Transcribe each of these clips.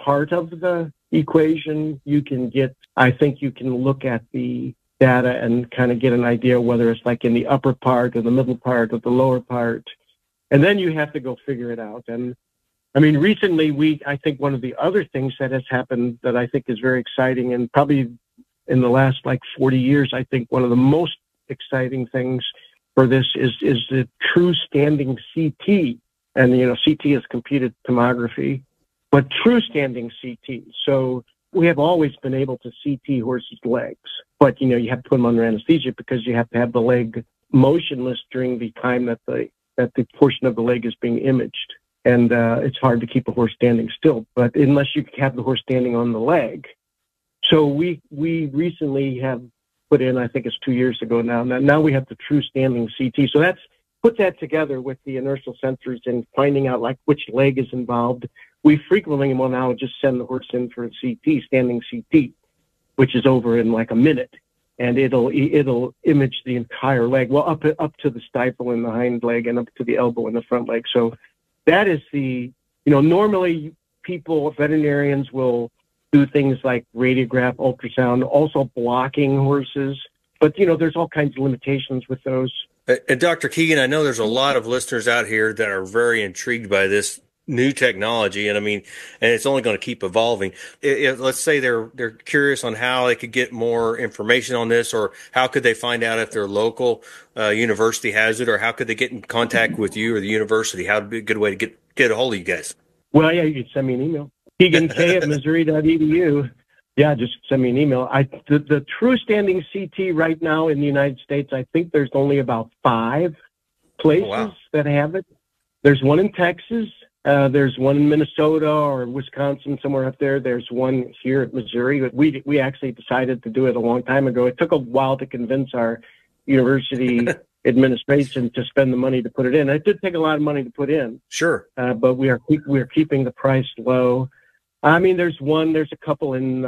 part of the equation. I think you can look at the data and kind of get an idea whether it's like in the upper part or the middle part or the lower part. And then you have to go figure it out. And I mean, recently I think one of the other things that has happened that I think is very exciting, and probably in the last like 40 years, I think one of the most exciting things for this is the true standing CT. And, CT is computed tomography, but true standing CT. So we have always been able to CT horses' legs, but, you have to put them under anesthesia because you have to have the leg motionless during the time that the portion of the leg is being imaged. And it's hard to keep a horse standing still, but unless you have the horse standing on the leg. So we recently have put in, I think it's 2 years ago now. Now we have the true standing CT. So put that together with the inertial sensors and finding out like which leg is involved. We frequently will now just send the horse in for a CT, standing CT, which is over in like a minute, and it'll image the entire leg, well, up to the stifle in the hind leg and up to the elbow in the front leg. So that is normally veterinarians will do things like radiograph, ultrasound, also blocking horses. But, there's all kinds of limitations with those. And Dr. Keegan, I know there's a lot of listeners out here that are very intrigued by this new technology. And it's only going to keep evolving. Let's say they're curious on how they could get more information on this, or how could they find out if their local university has it, or how could they get in contact with you or the university? How would be a good way to get a hold of you guys? Well, yeah, you can send me an email. KeeganK@Missouri.edu. Yeah, just send me an email. The true standing CT right now in the United States, I think there's only about 5 places that have it. There's one in Texas. There's one in Minnesota or Wisconsin, somewhere up there. There's one here at Missouri. We actually decided to do it a long time ago. It took a while to convince our university administration to spend the money to put it in. It did take a lot of money to put in. Sure. But we are keeping the price low. There's a couple in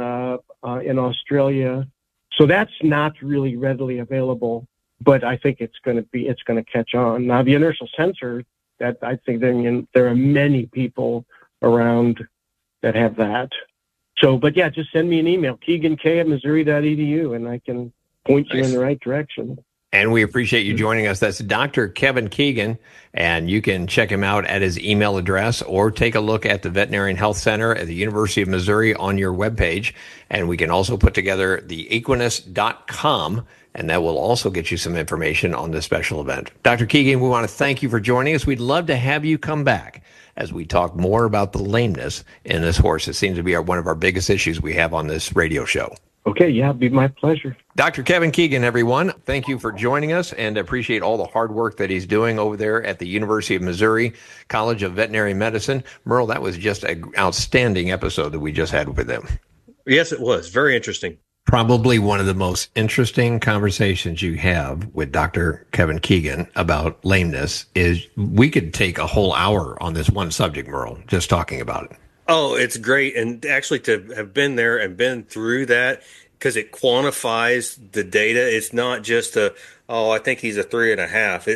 Australia. So that's not really readily available, but I think it's going to catch on. Now, the inertial sensor, that I think there are many people around that have that. So, but yeah, just send me an email, KeeganK@Missouri.edu, and I can point you in the right direction. And we appreciate you joining us. That's Dr. Kevin Keegan, and you can check him out at his email address or take a look at the Veterinarian Health Center at the University of Missouri on your webpage. And we can also put together the equinus.com, and that will also get you some information on this special event. Dr. Keegan, we want to thank you for joining us. We'd love to have you come back as we talk more about the lameness in this horse. It seems to be one of our biggest issues we have on this radio show. Okay, yeah, it'd be my pleasure. Dr. Kevin Keegan, everyone, thank you for joining us, and appreciate all the hard work that he's doing over there at the University of Missouri College of Veterinary Medicine. Merle, that was just an outstanding episode that we just had with him. Yes, it was. Very interesting. Probably one of the most interesting conversations you have with Dr. Kevin Keegan about lameness is we could take a whole hour on this one subject, Merle, just talking about it. Oh, it's great. And actually to have been there and been through that, because it quantifies the data. It's not just I think he's a 3.5.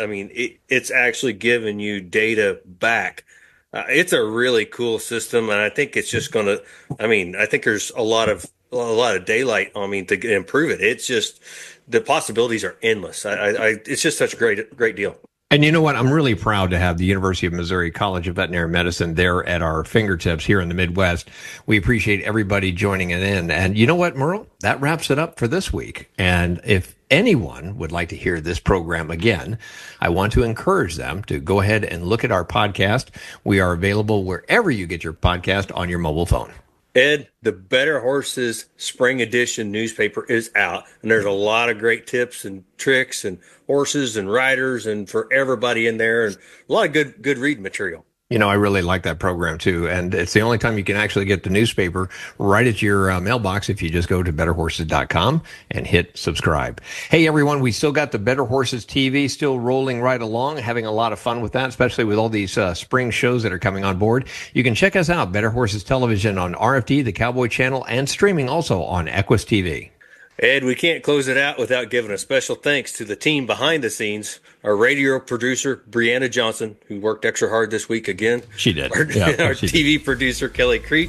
It's actually giving you data back. It's a really cool system. And I think it's just going to, I think there's a lot of daylight to improve it. It's just, the possibilities are endless. It's just such a great deal. And you know what? I'm really proud to have the University of Missouri College of Veterinary Medicine there at our fingertips here in the Midwest. We appreciate everybody joining it in. And you know what, Merle? That wraps it up for this week. And if anyone would like to hear this program again, I want to encourage them to go ahead and look at our podcast. We are available wherever you get your podcast on your mobile phone. Ed, the Better Horses Spring Edition newspaper is out, and there's a lot of great tips and tricks and horses and riders and for everybody in there, and a lot of good reading material. You know, I really like that program too, and it's the only time you can actually get the newspaper right at your mailbox if you just go to betterhorses.com and hit subscribe. Hey everyone, we still got the Better Horses TV still rolling right along, having a lot of fun with that, especially with all these spring shows that are coming on board. You can check us out, Better Horses Television on RFD, the Cowboy Channel, and streaming also on Equus TV. Ed, we can't close it out without giving a special thanks to the team behind the scenes. Our radio producer, Brianna Johnson, who worked extra hard this week again. She did. Our TV producer, Kelly Creech.